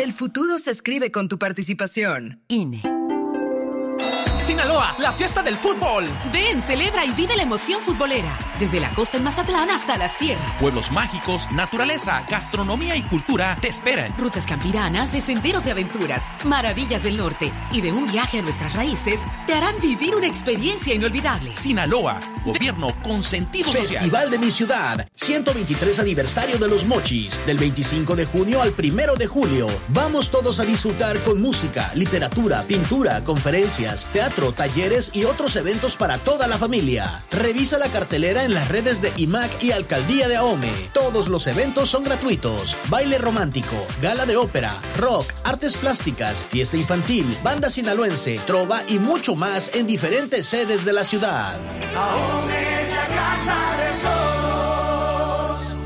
El futuro se escribe con tu participación. INE. Sinaloa, la fiesta del fútbol. Ven, celebra y vive la emoción futbolera. Desde la costa en Mazatlán hasta la sierra. Pueblos mágicos, naturaleza, gastronomía y cultura te esperan. Rutas campiranas de senderos de aventuras, maravillas del norte y de un viaje a nuestras raíces te harán vivir una experiencia inolvidable. Sinaloa, gobierno con sentido social. Festival de mi ciudad, 123 aniversario de los Mochis, del 25 de junio al 1 de julio. Vamos todos a disfrutar con música, literatura, pintura, conferencias, teatro, talleres y otros eventos para toda la familia. Revisa la cartelera en las redes de IMAC y Alcaldía de Ahome. Todos los eventos son gratuitos. Baile romántico, gala de ópera, rock, artes plásticas, fiesta infantil, banda sinaloense, trova y mucho más en diferentes sedes de la ciudad. Ahome es la casa de todos.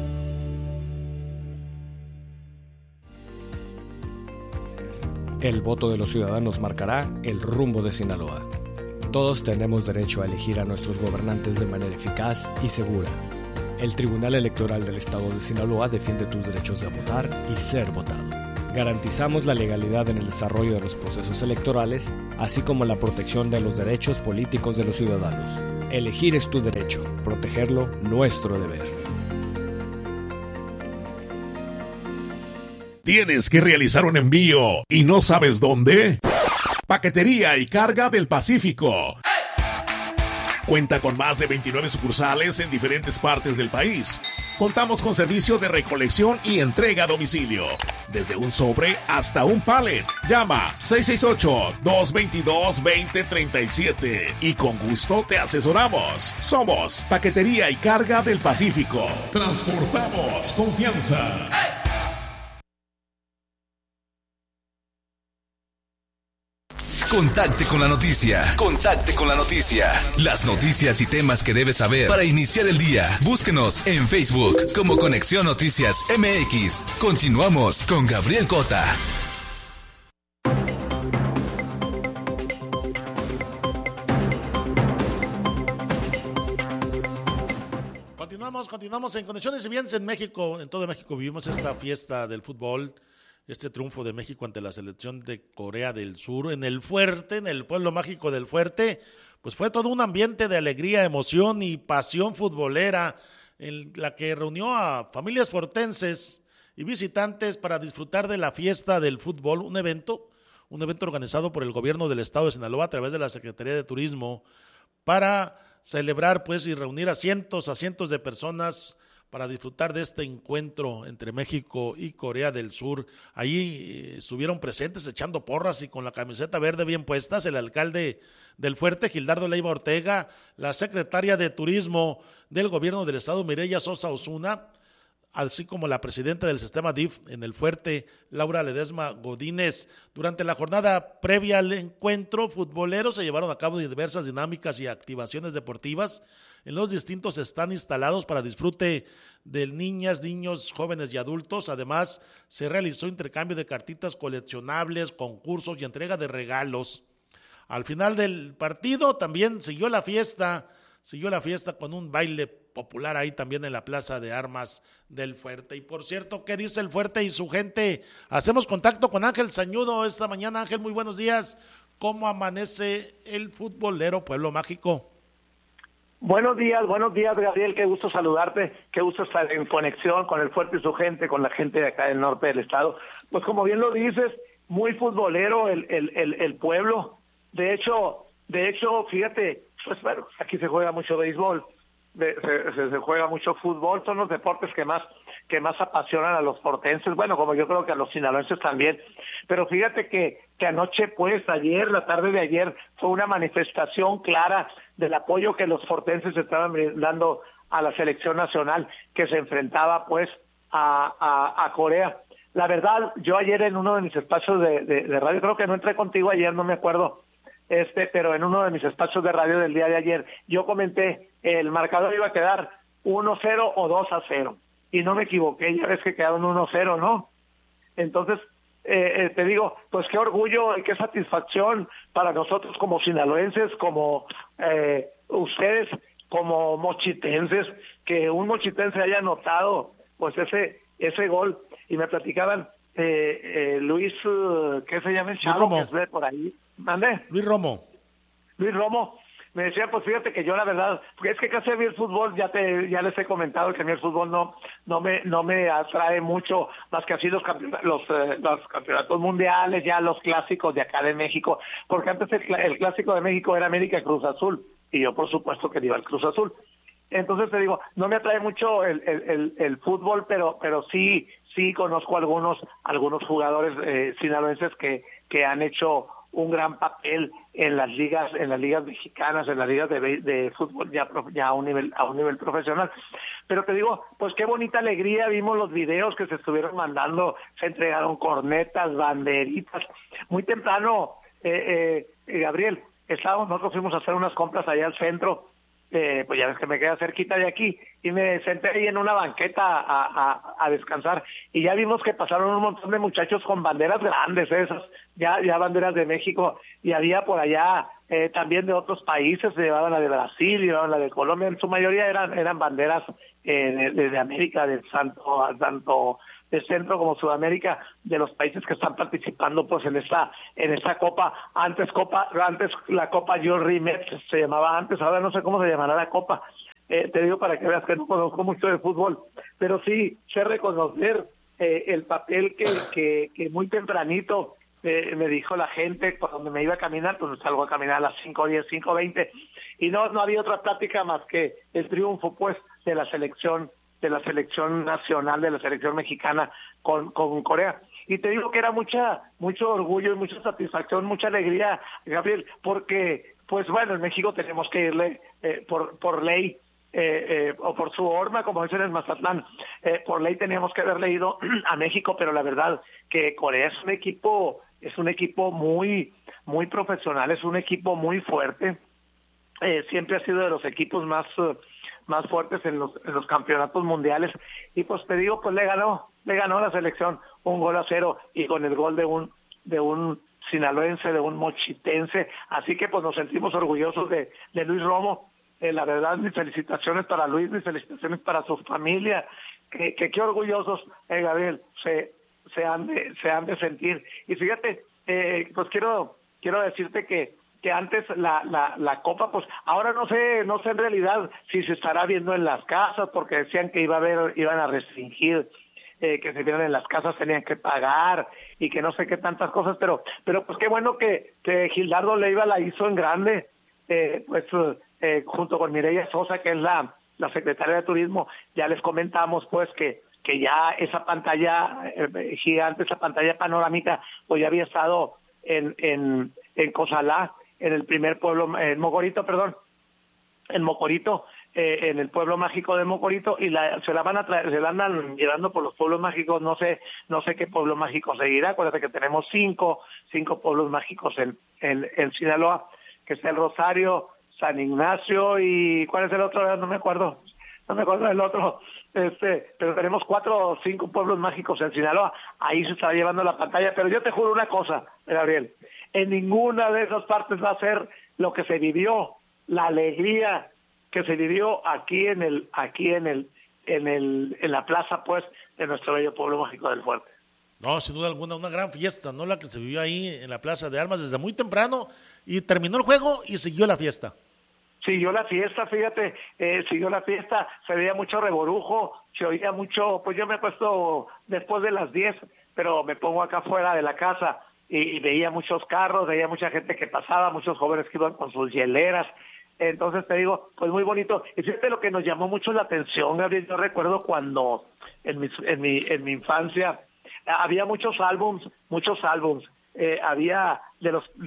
El voto de los ciudadanos marcará el rumbo de Sinaloa. Todos tenemos derecho a elegir a nuestros gobernantes de manera eficaz y segura. El Tribunal Electoral del Estado de Sinaloa defiende tus derechos de votar y ser votado. Garantizamos la legalidad en el desarrollo de los procesos electorales, así como la protección de los derechos políticos de los ciudadanos. Elegir es tu derecho, protegerlo nuestro deber. ¿Tienes que realizar un envío y no sabes dónde? Paquetería y Carga del Pacífico. Cuenta con más de 29 sucursales en diferentes partes del país. Contamos con servicio de recolección y entrega a domicilio, desde un sobre hasta un pallet. Llama 668-222-2037 y con gusto te asesoramos. Somos Paquetería y Carga del Pacífico. Transportamos confianza. Contacte con la noticia. Contacte con la noticia. Las noticias y temas que debes saber para iniciar el día. Búsquenos en Facebook como Conexión Noticias MX. Continuamos con Gabriel Cota. Continuamos en Conexiones y Bienes en México. En todo México vivimos esta fiesta del fútbol. Este triunfo de México ante la selección de Corea del Sur en el Fuerte, en el pueblo mágico del Fuerte, pues fue todo un ambiente de alegría, emoción y pasión futbolera, en la que reunió a familias fortenses y visitantes para disfrutar de la fiesta del fútbol, un evento organizado por el gobierno del estado de Sinaloa a través de la Secretaría de Turismo para celebrar pues y reunir a cientos de personas para disfrutar de este encuentro entre México y Corea del Sur. Allí estuvieron presentes echando porras y con la camiseta verde bien puestas el alcalde del Fuerte, Gildardo Leiva Ortega, la secretaria de Turismo del gobierno del estado, Mireya Sosa Osuna, así como la presidenta del sistema DIF en el Fuerte, Laura Ledesma Godínez. Durante la jornada previa al encuentro futbolero se llevaron a cabo diversas dinámicas y activaciones deportivas en los distintos stands instalados para disfrute de niñas, niños, jóvenes y adultos. Además, se realizó intercambio de cartitas coleccionables, concursos y entrega de regalos. Al final del partido también siguió la fiesta con un baile popular ahí también en la Plaza de Armas del Fuerte. Y por cierto, ¿qué dice el Fuerte y su gente? Hacemos contacto con Ángel Sañudo esta mañana. Ángel, muy buenos días. ¿Cómo amanece el futbolero Pueblo Mágico? Buenos días, Gabriel, qué gusto saludarte, qué gusto estar en conexión con el Fuerte y su gente, con la gente de acá del norte del estado. Pues como bien lo dices, muy futbolero el pueblo. De hecho, fíjate, pues bueno, aquí se juega mucho béisbol, se juega mucho fútbol, son los deportes que más apasionan a los portenses, bueno, como yo creo que a los sinaloenses también. Pero fíjate que anoche, pues, la tarde de ayer, fue una manifestación clara del apoyo que los portenses estaban dando a la selección nacional que se enfrentaba, pues, a Corea. La verdad, yo ayer en uno de mis espacios de radio, creo que no entré contigo ayer, no me acuerdo, pero en uno de mis espacios de radio del día de ayer, yo comenté, el marcador iba a quedar 1-0 o 2-0. Y no me equivoqué, ya ves que quedaron 1-0, ¿no? Entonces, te digo, pues qué orgullo y qué satisfacción para nosotros como sinaloenses, como ustedes como mochitenses, que un mochitense haya anotado pues ese gol. Y me platicaban Luis, ¿qué se llama el chavo Romo. que se ve por ahí? ¿Mande? Luis Romo. Luis Romo. Me decía, pues fíjate que yo la verdad, porque es que casi a mí el fútbol, ya les he comentado que a mí el fútbol no me atrae mucho, más que así los campeonatos mundiales, ya los clásicos de acá de México, porque antes el clásico de México era América Cruz Azul, y yo por supuesto que iba al Cruz Azul. Entonces te digo, no me atrae mucho el fútbol, pero sí conozco algunos jugadores sinaloenses que han hecho un gran papel en las ligas mexicanas, en las ligas de fútbol ya a un nivel profesional. Pero te digo, pues qué bonita alegría, vimos los videos que se estuvieron mandando, se entregaron banderitas. Muy temprano, Gabriel, nosotros fuimos a hacer unas compras allá al centro, pues ya ves que me queda cerquita de aquí, y me senté ahí en una banqueta a descansar, y ya vimos que pasaron un montón de muchachos con banderas grandes, esas, ya banderas de México, y había por allá también de otros países, se llevaban la de Brasil, llevaban la de Colombia, en su mayoría eran banderas de América, tanto de Centro como Sudamérica, de los países que están participando pues en esta copa. Antes la Copa Jordi Metz se llamaba antes, ahora no sé cómo se llamará la copa. Te digo para que veas que no conozco mucho de fútbol, pero sí sé reconocer el papel que muy tempranito me dijo la gente por donde me iba a caminar, pues salgo a caminar a las 5:10, 5:20, y no había otra plática más que el triunfo pues de la selección nacional, de la selección mexicana con Corea. Y te digo que era mucho orgullo y mucha satisfacción, mucha alegría, Gabriel, porque pues bueno, en México tenemos que irle por ley, o por su horma, como dicen en Mazatlán, por ley teníamos que haberle ido a México, pero la verdad que Corea es un equipo muy profesional, es un equipo muy fuerte, siempre ha sido de los equipos más fuertes en los campeonatos mundiales, y pues te digo, pues le ganó la selección 1-0, y con el gol de un sinaloense, de un mochitense, así que pues nos sentimos orgullosos de Luis Romo. La verdad, mis felicitaciones para Luis, mis felicitaciones para su familia, que qué orgullosos, Gabriel, se han de sentir. Y fíjate, pues quiero decirte que antes la Copa, pues ahora no sé en realidad si se estará viendo en las casas, porque decían que iban a restringir que se vieran en las casas, tenían que pagar y que no sé qué tantas cosas, pero pues qué bueno que Gildardo Leiva la hizo en grande, junto con Mireya Sosa, que es la secretaria de Turismo. Ya les comentamos pues que ya esa pantalla gigante, esa pantalla panorámica, pues ya había estado en Cozalá, en el primer pueblo, en Mocorito, en el pueblo mágico de Mocorito, y se la andan llevando por los pueblos mágicos. No sé qué pueblo mágico seguirá. Acuérdate que tenemos cinco pueblos mágicos en Sinaloa, que es el Rosario, San Ignacio, y ¿cuál es el otro? No me acuerdo del otro, pero tenemos 4 o 5 pueblos mágicos en Sinaloa. Ahí se está llevando la pantalla, pero yo te juro una cosa, Gabriel, en ninguna de esas partes va a ser lo que se vivió, la alegría que se vivió aquí en la plaza pues de nuestro bello pueblo mágico del Fuerte. No, sin duda alguna, una gran fiesta, ¿no? La que se vivió ahí en la Plaza de Armas desde muy temprano, y terminó el juego y siguió la fiesta. Siguió la fiesta, fíjate, se veía mucho reborujo, se oía mucho, pues yo me he puesto después de las 10, pero me pongo acá fuera de la casa y veía muchos carros, veía mucha gente que pasaba, muchos jóvenes que iban con sus hieleras. Entonces te digo, pues muy bonito. Y fíjate lo que nos llamó mucho la atención, Gabriel. Yo recuerdo cuando en mi infancia había muchos álbums, había de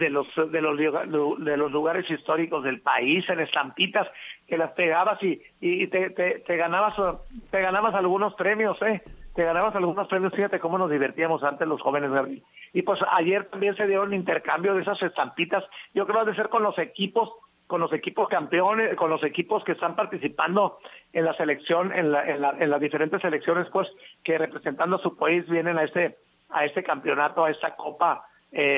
los lugares históricos del país, en estampitas que las pegabas y te ganabas algunos premios, fíjate cómo nos divertíamos antes los jóvenes, Gabriel. Y pues ayer también se dieron intercambio de esas estampitas. Yo creo que debe ser con los equipos campeones, con los equipos que están participando en la selección, en las diferentes selecciones, pues, que representando a su país vienen a este campeonato, a esta Copa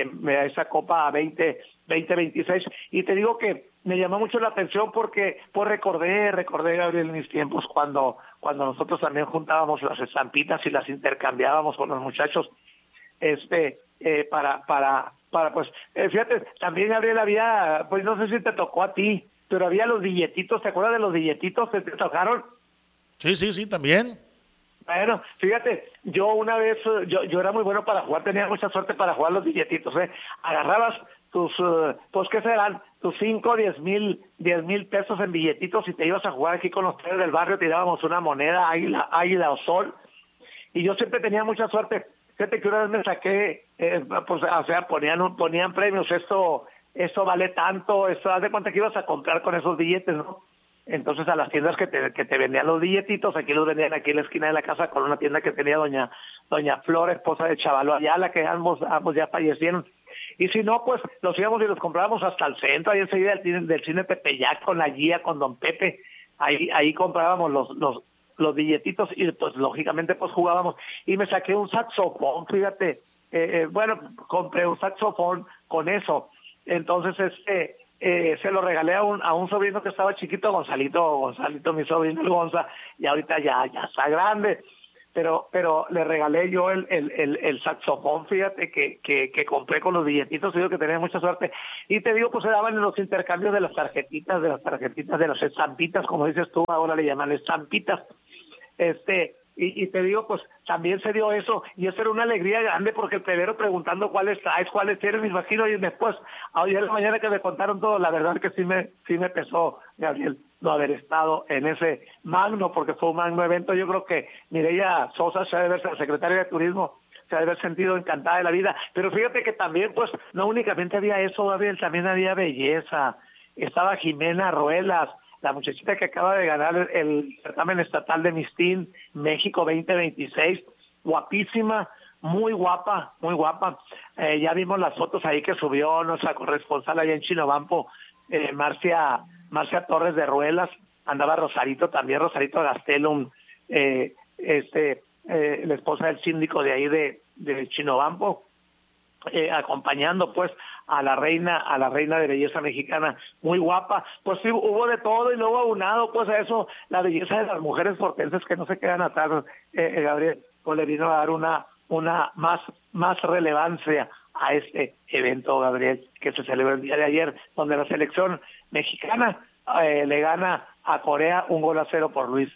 2026. Y te digo que me llamó mucho la atención porque pues recordé, Gabriel, mis tiempos cuando nosotros también juntábamos las estampitas y las intercambiábamos con los muchachos pues, fíjate, también Gabriel había, pues no sé si te tocó a ti, pero había los billetitos, ¿te acuerdas de los billetitos que te tocaron? Sí, también. Bueno, fíjate, yo una vez, yo era muy bueno para jugar, tenía mucha suerte para jugar los billetitos, agarrabas tus, pues qué serán, tus 5, 10 mil pesos en billetitos y te ibas a jugar aquí con los tres del barrio, tirábamos una moneda, águila o sol, y yo siempre tenía mucha suerte. Fíjate que una vez me saqué, pues, o sea, ponían premios, esto vale tanto, esto, haz de cuenta que ibas a comprar con esos billetes, ¿no? Entonces a las tiendas que te vendían los billetitos, aquí los vendían aquí en la esquina de la casa con una tienda que tenía doña Flor, esposa de Chavalo Ayala, que ambos ya fallecieron. Y si no, pues los íbamos y los comprábamos hasta el centro, ahí enseguida del cine Tepeyac, con la guía, con Don Pepe, ahí comprábamos los billetitos y pues lógicamente pues jugábamos. Y me saqué un saxofón, fíjate, bueno, compré un saxofón con eso. Entonces se lo regalé a un sobrino que estaba chiquito, Gonzalito, mi sobrino el Gonza, y ahorita ya está grande, pero le regalé yo el saxofón, fíjate, que compré con los billetitos, digo que tenía mucha suerte, y te digo, pues se daban en los intercambios de las tarjetitas, de las estampitas, como dices tú, ahora le llaman estampitas, y te digo, pues también se dio eso, y eso era una alegría grande, porque el plebero preguntando cuáles traes, cuáles tienes, me imagino, y después, ayer en la mañana que me contaron todo, la verdad que sí me pesó, Gabriel, no haber estado en ese magno, porque fue un magno evento. Yo creo que Mireya Sosa, la secretaria de Turismo, se ha de haber sentido encantada de la vida, pero fíjate que también, pues, no únicamente había eso, Gabriel, también había belleza, estaba Jimena Ruelas, la muchachita que acaba de ganar el certamen estatal de Miss Teen México 2026, guapísima, muy guapa, ya vimos las fotos ahí que subió nuestra corresponsal allá en Chinobampo, Marcia Torres de Ruelas, andaba Rosarito Gastelum, la esposa del síndico de ahí de Chinobampo, acompañando pues a la reina de belleza mexicana, muy guapa. Pues sí, hubo de todo, y luego aunado pues a eso la belleza de las mujeres portenses que no se quedan atrás, Gabriel, pues le vino a dar una más relevancia a este evento, Gabriel, que se celebró el día de ayer, donde la selección mexicana le gana a Corea 1-0 por Luis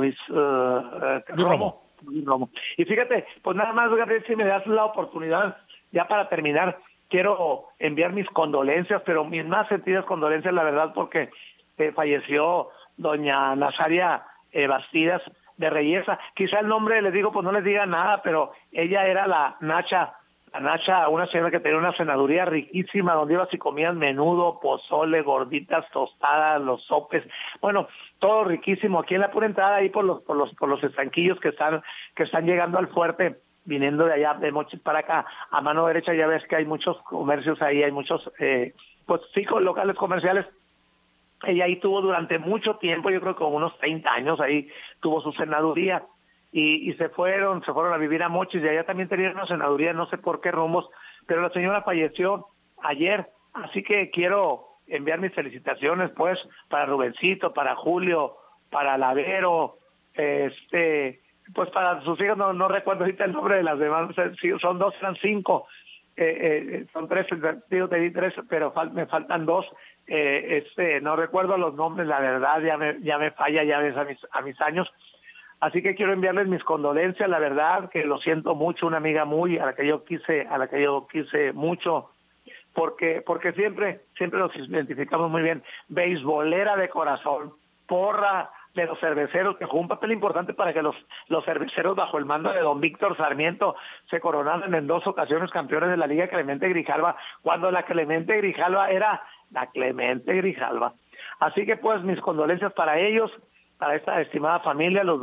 Romo. Y fíjate, pues nada más, Gabriel, si me das la oportunidad, ya para terminar, quiero enviar mis condolencias, pero mis más sentidas condolencias, la verdad, porque falleció doña Nazaria Bastidas de Reyesa. Quizá el nombre, les digo, pues no les diga nada, pero ella era la Nacha, una señora que tenía una cenaduría riquísima, donde ibas y comías menudo, pozole, gorditas, tostadas, los sopes, bueno, todo riquísimo. Aquí en la pura entrada, ahí por los estanquillos que están llegando al fuerte, viniendo de allá, de Mochis para acá, a mano derecha ya ves que hay muchos comercios ahí, hay muchos, pues sí, locales comerciales. Ella ahí tuvo durante mucho tiempo, yo creo que como unos 30 años, ahí tuvo su senaduría, y se fueron a vivir a Mochis, y allá también tenían una senaduría, no sé por qué rumbos, pero la señora falleció ayer, así que quiero enviar mis felicitaciones, pues, para Rubencito, para Julio, para Lavero, pues para sus hijos, no recuerdo ahorita el nombre de las demás, son 2, eran 5, son 3, digo, te di 3, pero me faltan 2, no recuerdo los nombres, la verdad, ya me falla, ya ves, a mis años, así que quiero enviarles mis condolencias, la verdad, que lo siento mucho, una amiga a la que yo quise mucho, porque siempre nos identificamos muy bien, beisbolera de corazón, porra de los cerveceros, que jugó un papel importante para que los cerveceros bajo el mando de don Víctor Sarmiento se coronaron en 2 ocasiones campeones de la Liga Clemente Grijalva, cuando la Clemente Grijalva era la Clemente Grijalva. Así que pues mis condolencias para ellos, para esta estimada familia, los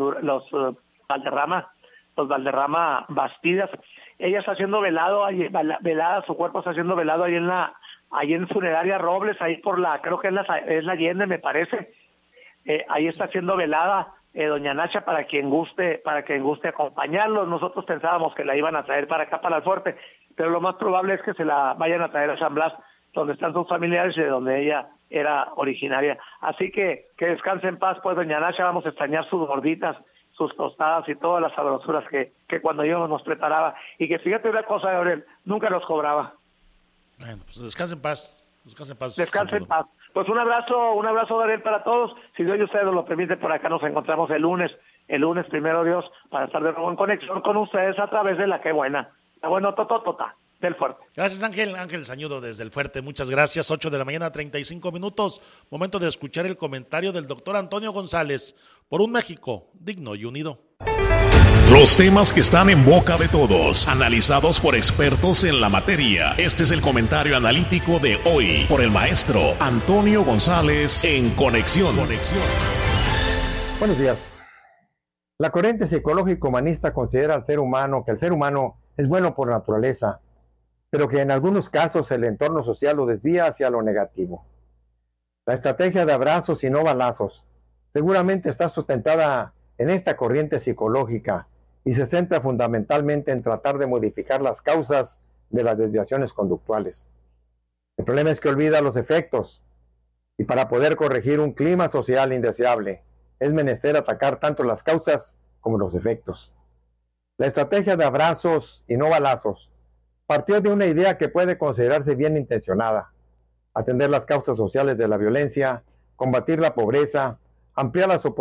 Valderrama Bastidas. Ella está siendo velada, su cuerpo está siendo velado ahí en Funeraria Robles, ahí creo que es la Allende, me parece. Ahí está siendo velada doña Nacha para quien guste acompañarlos. Nosotros pensábamos que la iban a traer para acá, para el fuerte, pero lo más probable es que se la vayan a traer a San Blas, donde están sus familiares y de donde ella era originaria. Así que descanse en paz, pues, doña Nacha, vamos a extrañar sus gorditas sus tostadas y todas las sabrosuras que cuando yo nos preparaba. Y que fíjate una cosa, Gabriel, nunca nos cobraba. Bueno, pues descanse en paz. Descanse en paz. Descanse en paz. Pues un abrazo, Gabriel, para todos. Si Dios y ustedes nos lo permite, por acá nos encontramos el lunes, primero Dios, para estar de nuevo en conexión con ustedes a través de la que buena, la buena tototota del Fuerte. Gracias, Ángel Sañudo desde el Fuerte, muchas gracias. 8 de la mañana, 35 minutos, momento de escuchar el comentario del doctor Antonio González por un México digno y unido. Los temas que están en boca de todos, analizados por expertos en la materia. Este es el comentario analítico de hoy por el maestro Antonio González en Conexión. Buenos días. La corriente psicológico-humanista considera al ser humano que el ser humano es bueno por naturaleza, pero que en algunos casos el entorno social lo desvía hacia lo negativo. La estrategia de abrazos y no balazos seguramente está sustentada en esta corriente psicológica y se centra fundamentalmente en tratar de modificar las causas de las desviaciones conductuales. El problema es que olvida los efectos, y para poder corregir un clima social indeseable es menester atacar tanto las causas como los efectos. La estrategia de abrazos y no balazos partió de una idea que puede considerarse bien intencionada: atender las causas sociales de la violencia, combatir la pobreza, ampliar las oportunidades